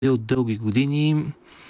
от дълги години,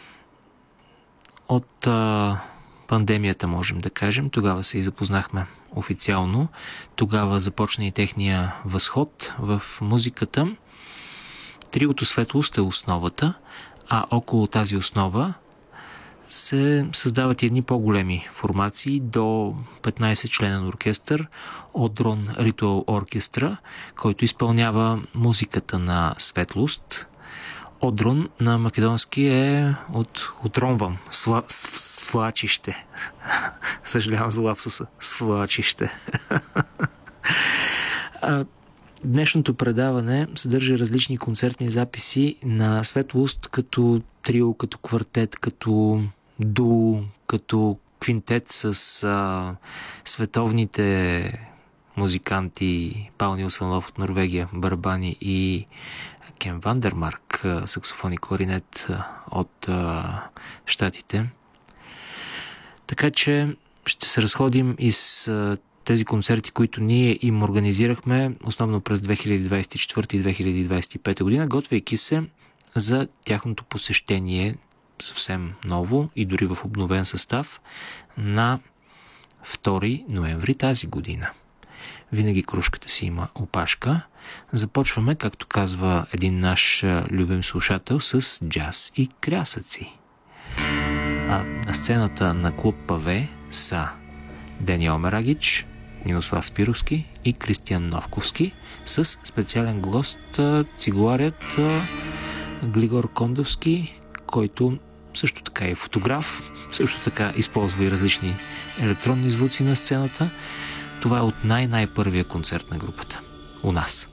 от пандемията, можем да кажем. Тогава се и запознахме официално. Тогава започна и техния възход в музиката. Триото Светлост е основата, а около тази основа се създават едни по-големи формации до 15-членен оркестър Одрон Ритуал Оркестра, който изпълнява музиката на Светлост. Одрон на македонски е отронвам, свлачище. Съжалявам за лапсуса. Свлачище. Днешното предаване съдържа различни концертни записи на Светлост като трио, като квартет, като дуо, като квинтет с световните музиканти Пал Нилсън Лов от Норвегия, барабани, и Кен Вандермарк, саксофон и кларинет от щатите. Така че ще се разходим и с тези концерти, които ние им организирахме, основно през 2024 и 2025 година, готвейки се за тяхното посещение съвсем ново и дори в обновен състав на 2 ноември тази година. Винаги кружката си има опашка. Започваме, както казва един наш любим слушател, с джаз и крясъци. На сцената на клуб Паве са Дени Омерагич, Нinoslav Спировски и Кристиян Новковски с специален гост цигуларят Глигор Кондовски, който също така е фотограф, също така използва и различни електронни звуци на сцената. Това е от най-първия концерт на групата у нас.